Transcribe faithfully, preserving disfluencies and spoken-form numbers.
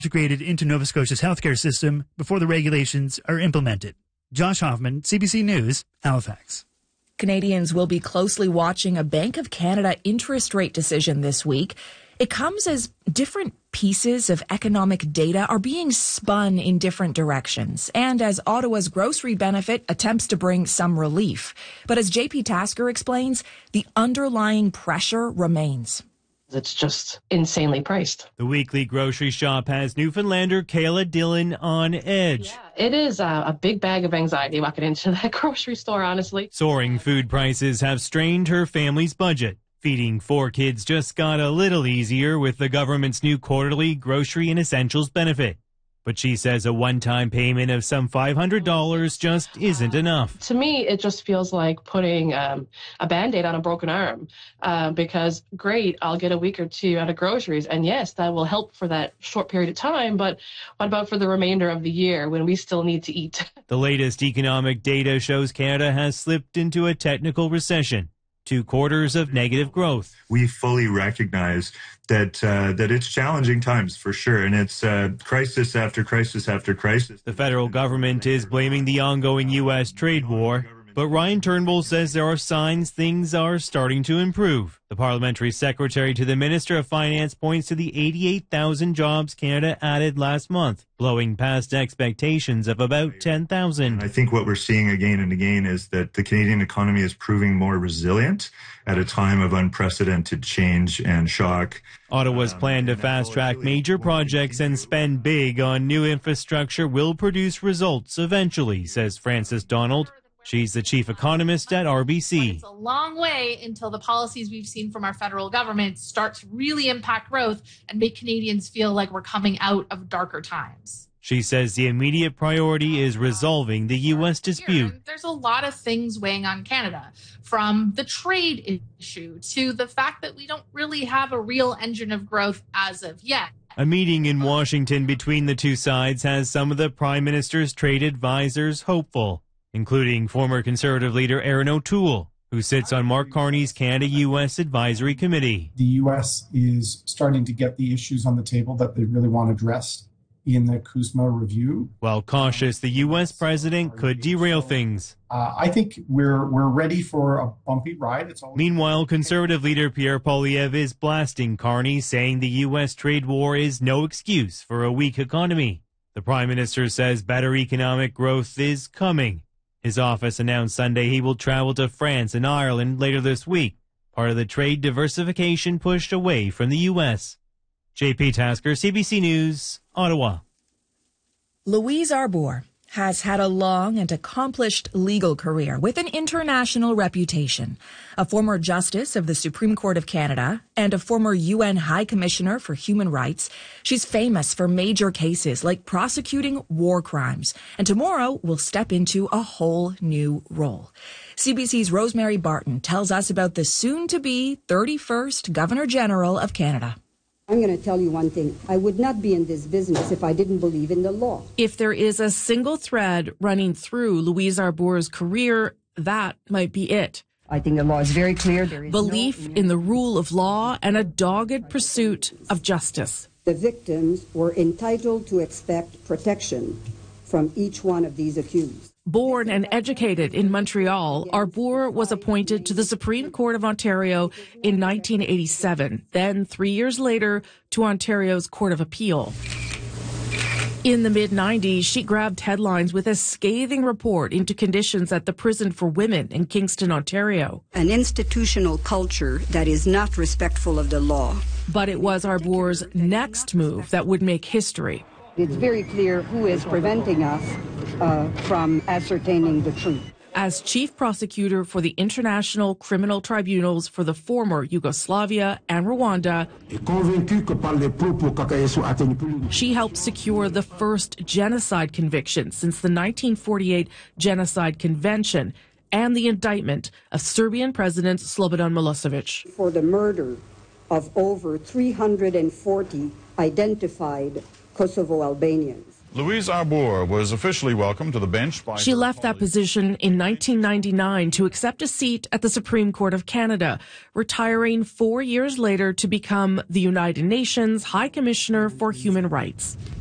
integrated into Nova Scotia's healthcare system before the regulations are implemented. Josh Hoffman, C B C News, Halifax. Canadians will be closely watching a Bank of Canada interest rate decision this week. It comes as different pieces of economic data are being spun in different directions, and as Ottawa's grocery benefit attempts to bring some relief. But as J P Tasker explains, the underlying pressure remains. It's just insanely priced. The weekly grocery shop has Newfoundlander Kayla Dillon on edge. Yeah, it is a, a big bag of anxiety walking into that grocery store, honestly. Soaring food prices have strained her family's budget. Feeding four kids just got a little easier with the government's new quarterly grocery and essentials benefit. But she says a one-time payment of some five hundred dollars just isn't enough. To me, it just feels like putting um, a Band-Aid on a broken arm uh, because, great, I'll get a week or two out of groceries. And yes, that will help for that short period of time. But what about for the remainder of the year when we still need to eat? The latest economic data shows Canada has slipped into a technical recession. Two quarters of negative growth. We fully recognize that uh, that it's challenging times for sure, and it's uh, crisis after crisis after crisis. The federal government is blaming the ongoing U S trade war, but Ryan Turnbull says there are signs things are starting to improve. The parliamentary secretary to the Minister of Finance points to the eighty-eight thousand jobs Canada added last month, blowing past expectations of about ten thousand. I think what we're seeing again and again is that the Canadian economy is proving more resilient at a time of unprecedented change and shock. Ottawa's plan to fast-track major projects and spend big on new infrastructure will produce results eventually, says Frances Donald. She's the chief economist at R B C. It's a long way until the policies we've seen from our federal government start to really impact growth and make Canadians feel like we're coming out of darker times. She says the immediate priority is resolving the U S dispute. There's a lot of things weighing on Canada, from the trade issue to the fact that we don't really have a real engine of growth as of yet. A meeting in Washington between the two sides has some of the Prime Minister's trade advisors hopeful, including former Conservative leader Erin O'Toole, who sits on Mark Carney's Canada-U S Advisory Committee. The U S is starting to get the issues on the table that they really want addressed in the CUSMA review. While cautious, the U S president could derail things. Uh, I think we're we're ready for a bumpy ride. It's always- Meanwhile, Conservative leader Pierre Poilievre is blasting Carney, saying the U S trade war is no excuse for a weak economy. The Prime Minister says better economic growth is coming. His office announced Sunday he will travel to France and Ireland later this week, part of the trade diversification pushed away from the U S. J P Tasker, C B C News, Ottawa. Louise Arbour has had a long and accomplished legal career with an international reputation. A former justice of the Supreme Court of Canada and a former U N High Commissioner for Human Rights, she's famous for major cases like prosecuting war crimes, and tomorrow will step into a whole new role. C B C's Rosemary Barton tells us about the soon-to-be thirty-first Governor General of Canada. I'm going to tell you one thing. I would not be in this business if I didn't believe in the law. If there is a single thread running through Louise Arbour's career, that might be it. I think the law is very clear. There is Belief no... in the rule of law and a dogged pursuit of justice. The victims were entitled to expect protection from each one of these accused. Born and educated in Montreal, Arbour was appointed to the Supreme Court of Ontario in nineteen eighty-seven, then three years later to Ontario's Court of Appeal. In the mid nineties, she grabbed headlines with a scathing report into conditions at the prison for women in Kingston, Ontario. An institutional culture that is not respectful of the law. But it was Arbour's next move that would make history. It's very clear who is preventing us uh, from ascertaining the truth. As chief prosecutor for the International Criminal Tribunals for the former Yugoslavia and Rwanda, she helped secure the first genocide conviction since the nineteen forty-eight Genocide Convention and the indictment of Serbian President Slobodan Milosevic. For the murder of over three hundred forty identified Kosovo Albanians. Louise Arbour was officially welcomed to the bench by... She left that position in nineteen ninety-nine to accept a seat at the Supreme Court of Canada, retiring four years later to become the United Nations High Commissioner for Human Rights.